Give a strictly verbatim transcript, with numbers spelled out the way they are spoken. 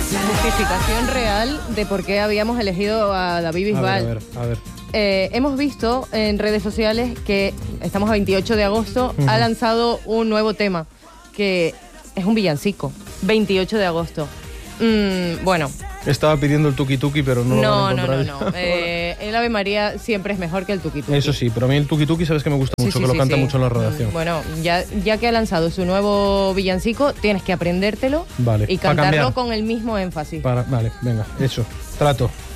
Justificación real de por qué habíamos elegido a David Bisbal. A ver, a ver, a ver. Eh, hemos visto en redes sociales que estamos a veintiocho de agosto, uh-huh. ha lanzado un nuevo tema, que es un villancico, veintiocho de agosto. Mm, bueno. Estaba pidiendo el tuki tuki, pero no, no lo van a No, no, encontrar. no. Eh, el Ave María siempre es mejor que el tuki tuki. Eso sí, pero a mí el tuki tuki sabes que me gusta mucho, sí, sí, que lo sí, canta sí. mucho en la redacción. Bueno, ya, ya que ha lanzado su nuevo villancico, tienes que aprendértelo vale, y cantarlo con el mismo énfasis. Para, vale, venga, hecho. Trato.